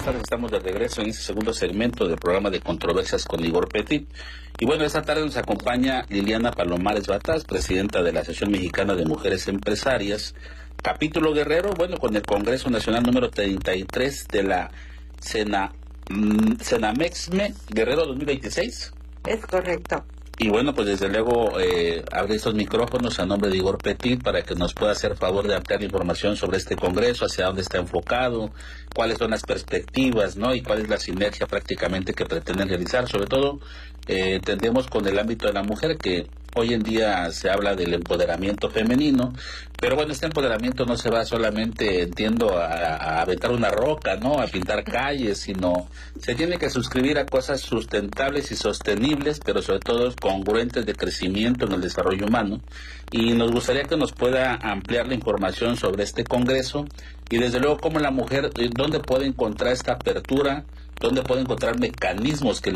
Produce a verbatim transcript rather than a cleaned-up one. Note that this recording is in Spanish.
tardes, estamos de regreso en este segundo segmento del programa de controversias con Igor Petit. Y bueno, esta tarde nos acompaña Liliana Palomares Bataz, presidenta de la Asociación Mexicana de Mujeres Empresarias, capítulo Guerrero, bueno, con el Congreso Nacional número treinta y tres de la Sena, mm, Senamexme Guerrero dos mil veintiséis. Es correcto. Y bueno, pues desde luego eh, abre estos micrófonos a nombre de Igor Petit para que nos pueda hacer favor de ampliar información sobre este congreso, hacia dónde está enfocado, cuáles son las perspectivas, ¿no? Y cuál es la sinergia prácticamente que pretenden realizar. Sobre todo, eh, entendemos con el ámbito de la mujer que hoy en día se habla del empoderamiento femenino, pero bueno, este empoderamiento no se va solamente, entiendo, a, a aventar una roca, ¿no? A pintar calles, sino se tiene que suscribir a cosas sustentables y sostenibles, pero sobre todo congruentes de crecimiento en el desarrollo humano. Y nos gustaría que nos pueda ampliar la información sobre este congreso y desde luego cómo la mujer, dónde puede encontrar esta apertura, dónde puede encontrar mecanismos que